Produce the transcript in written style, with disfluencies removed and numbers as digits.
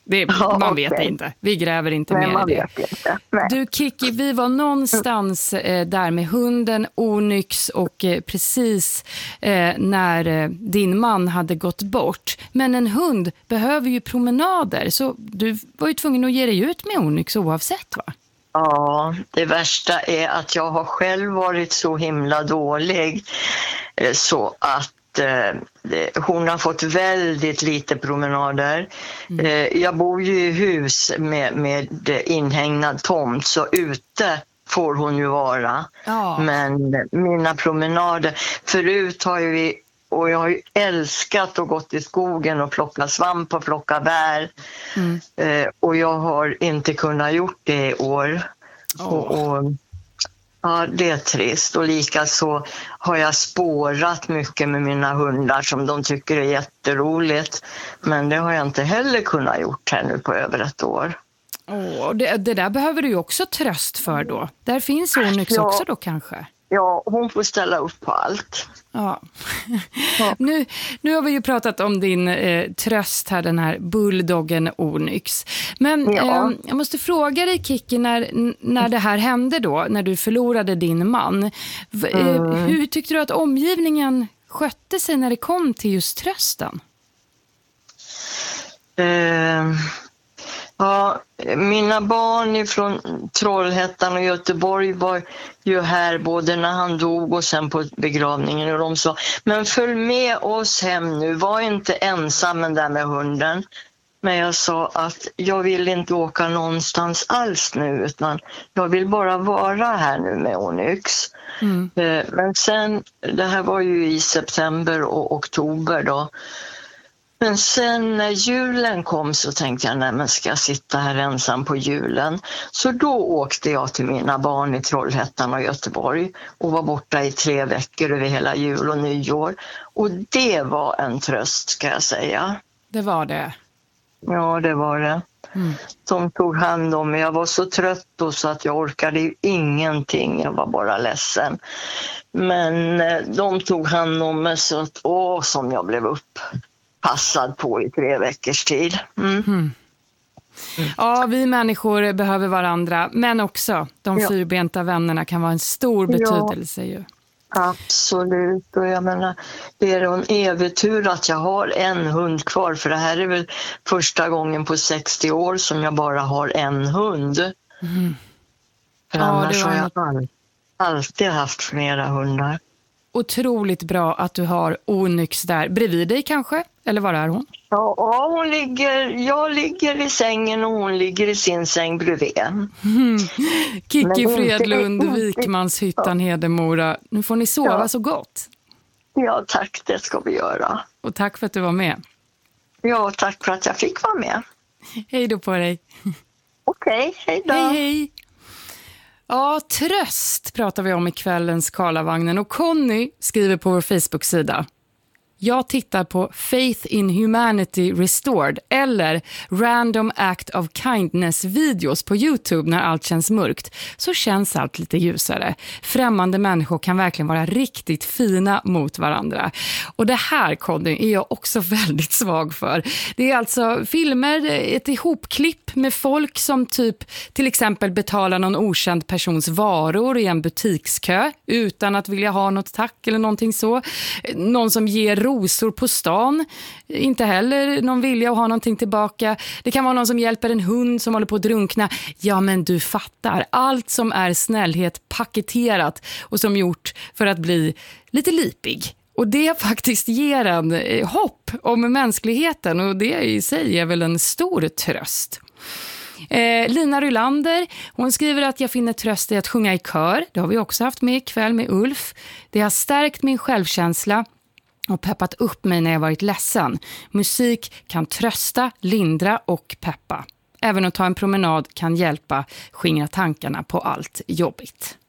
Man vet inte. Vi gräver inte mer i det. Du Kiki, vi var någonstans där med hunden Onyx och precis när din man hade gått bort. Men en hund behöver ju promenader, så du var ju tvungen att ge dig ut med Onyx oavsett, va? Ja, det värsta är att jag har själv varit så himla dålig så att hon har fått väldigt lite promenader. Jag bor ju i hus med inhägnad tomt, så ute får hon ju vara. Ja. Men mina promenader, förut har ju vi, och jag har ju älskat att gå i skogen och plocka svamp och plocka bär. Och jag har inte kunnat gjort det i år. Ja, det är trist. Och likaså har jag spårat mycket med mina hundar som de tycker är jätteroligt. Men det har jag inte heller kunnat gjort här nu på över ett år. Det där behöver du ju också tröst för då. Där finns Onyx också då kanske. Ja, hon får ställa upp på allt. Ja. Nu har vi ju pratat om din tröst här, den här bulldoggen Onyx. Men jag måste fråga dig, Kiki, när det här hände då, när du förlorade din man. Hur tyckte du att omgivningen skötte sig när det kom till just trösten? Ja, mina barn från Trollhättan och Göteborg var ju här både när han dog och sen på begravningen, och de sa, men följ med oss hem nu, var inte ensam där med hunden. Men jag sa att jag vill inte åka någonstans alls nu, utan jag vill bara vara här nu med Onyx. Men sen, det här var ju i september och oktober då. Men sen när julen kom så tänkte jag, nej men ska jag sitta här ensam på julen? Så då åkte jag till mina barn i Trollhättan och Göteborg och var borta i 3 veckor över hela jul och nyår. Och det var en tröst, ska jag säga. Det var det? Ja, det var det. De tog hand om mig. Jag var så trött då så att jag orkade ju ingenting. Jag var bara ledsen. Men de tog hand om mig så att, som jag blev passad på i 3 veckors tid. Ja, vi människor behöver varandra, men också de fyrbenta vännerna kan vara en stor betydelse ju. Absolut, och jag menar, det är en evig tur att jag har en hund kvar, för det här är väl första gången på 60 år som jag bara har en hund. För annars har jag alltid haft flera hundar. Otroligt bra att du har Onyx där bredvid dig kanske, eller var är hon? Ja, jag ligger i sängen och hon ligger i sin säng bredvid. Kiki Fredlund, Vikmanshyttan, Hedemora. Nu får ni sova så gott. Ja, tack, det ska vi göra. Och tack för att du var med. Ja, tack för att jag fick vara med. Hej då på dig. Okej, hej då. Hej. Ja, tröst pratar vi om i kvällens Karlavagnen, och Conny skriver på vår Facebook-sida: jag tittar på Faith in Humanity Restored eller Random Act of Kindness-videos på YouTube när allt känns mörkt. Så känns allt lite ljusare. Främmande människor kan verkligen vara riktigt fina mot varandra. Och det här, Conny, är jag också väldigt svag för. Det är alltså filmer, ett ihopklipp med folk som till exempel betalar någon okänd persons varor i en butikskö utan att vilja ha något tack eller någonting så. Någon som ger rosor på stan, inte heller någon vilja att ha någonting tillbaka. Det kan vara någon som hjälper en hund som håller på att drunkna. Ja, men du fattar. Allt som är snällhet paketerat och som gjort för att bli lite lipig. Och det faktiskt ger en hopp om mänskligheten, och det i sig är väl en stor tröst. Lina Rylander, hon skriver att jag finner tröst i att sjunga i kör. Det har vi också haft med ikväll med Ulf. Det har stärkt min självkänsla och peppat upp mig när jag varit ledsen. Musik kan trösta, lindra och peppa. Även att ta en promenad kan hjälpa skingra tankarna på allt jobbigt.